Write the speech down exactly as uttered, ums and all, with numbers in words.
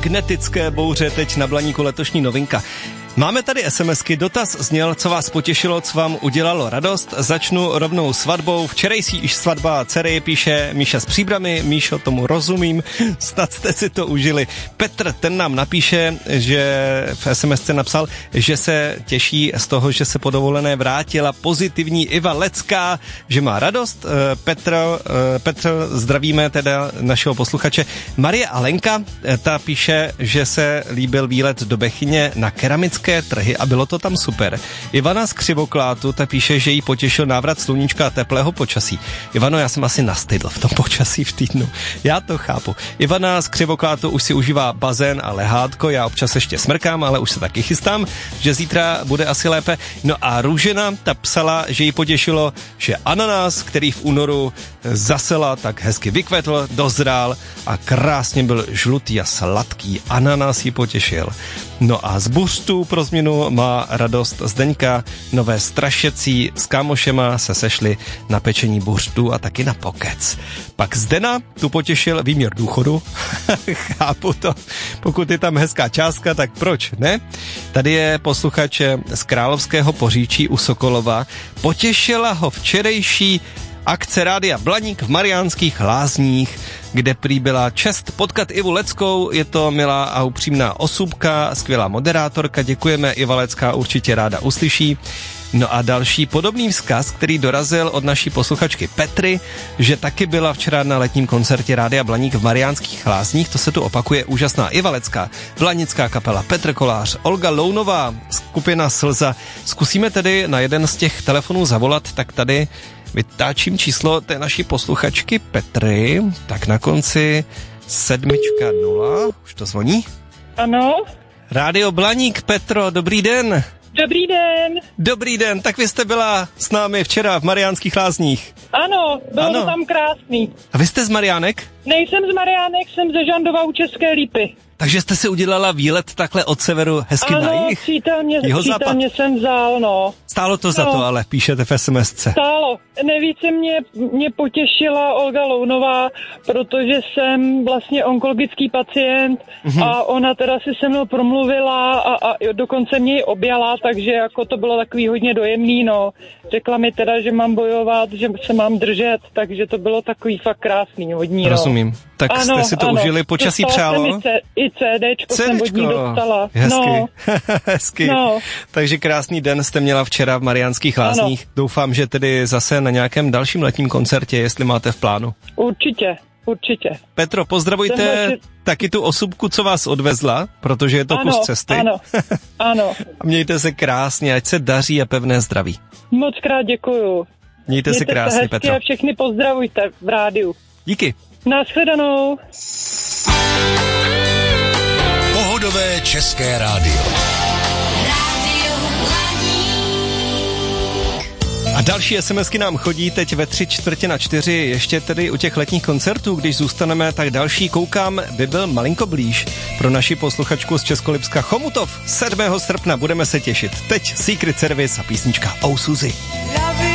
magnetické bouře, teď na Blaníku letošní novinka. Máme tady SMSky, dotaz zněl, co vás potěšilo, co vám udělalo radost. Začnu rovnou svatbou. Včerejší svatba dcery, píše Míša z Příbrami. Míšo, tomu rozumím, snad jste si to užili. Petr, ten nám napíše, že v SMSce napsal, že se těší z toho, že se po dovolené vrátila pozitivní Iva Lecká, že má radost. Petr, Petr, zdravíme teda našeho posluchače. Marie Alenka, ta píše, že se líbil výlet do Bechyně na keramické trhy a bylo to tam super. Ivana z Křivoklátu, ta píše, že jí potěšil návrat sluníčka a teplého počasí. Ivano, já jsem asi nastydl v tom počasí v týdnu. Já to chápu. Ivana z Křivoklátu už si užívá bazén a lehátko, já občas ještě smrkám, ale už se taky chystám, že zítra bude asi lépe. No a Růžena, ta psala, že jí potěšilo, že ananas, který v únoru zasela, tak hezky vykvetl, dozrál a krásně byl žlutý a sladký. Ananas jí potěšil. No a z buřtu pro změnu má radost Zdeňka. Nové strašecí s kámošema se sešli na pečení buřtu a taky na pokec. Pak Zdena tu potěšil výměr důchodu. Chápu to. Pokud je tam hezká částka, tak proč ne? Tady je posluchač z Královského Poříčí u Sokolova. Potěšila ho včerejší akce Rádia Blaník v Mariánských Lázních, kde prý byla čest potkat Ivu Leckou. Je to milá a upřímná osobka, skvělá moderátorka. Děkujeme, Iva Lecká určitě ráda uslyší. No a další podobný vzkaz, který dorazil od naší posluchačky Petry, že taky byla včera na letním koncertě Rádia Blaník v Mariánských Lázních. To se tu opakuje, úžasná Iva Lecká, blanická kapela, Petr Kolář, Olga Lounová, skupina Slza. Zkusíme tedy na jeden z těch telefonů zavolat, tak tady vytáčím číslo té naší posluchačky Petry, tak na konci sedmička nula, už to zvoní? Ano. Rádio Blaník, Petro, dobrý den. Dobrý den. Dobrý den, tak vy jste byla s námi včera v Mariánských Lázních. Ano, bylo ano. To tam krásný. A vy jste z Mariánek? Nejsem z Mariánek, jsem ze Žandova u České Lípy. Takže jste si udělala výlet takhle od severu hezky ano, na jih? Ano, přítelně jsem vzal, no. Stálo to no. za to, ale píšete v SMSce. Stálo. Nejvíce mě, mě potěšila Olga Lounová, protože jsem vlastně onkologický pacient mm-hmm. a ona teda si se mnou promluvila a, a dokonce mě ji objala, takže jako to bylo takový hodně dojemný, no. Řekla mi teda, že mám bojovat, že se mám držet, takže to bylo takový fakt krásný hodní, Rozumím. No. Tak ano, jste si to ano. užili, počasí dostala přálo? Jsem i, C, i CDčko jsem od ní dostala. Hezky, no. hezky. No. Takže krásný den jste měla včera v Mariánských Lázních. Ano. Doufám, že tedy zase na nějakém dalším letním koncertě, jestli máte v plánu. Určitě, určitě. Petro, pozdravujte vaši... taky tu osobku, co vás odvezla, protože je to ano, kus cesty. Ano, ano. A mějte se krásně, ať se daří a pevné zdraví. Moc krát děkuju. Mějte, mějte se krásně, se Petro. A všechny pozdravujte v rádiu. Díky. Nashledanou. Pohodové České rádio. A další SMSky nám chodí teď ve tři čtvrtě na čtyři, ještě tedy u těch letních koncertů, když zůstaneme, tak další koukám by byl malinko blíž. Pro naši posluchačku z Českolipska Chomutov sedmého srpna budeme se těšit. Teď Secret Service a písnička Oh Suzy.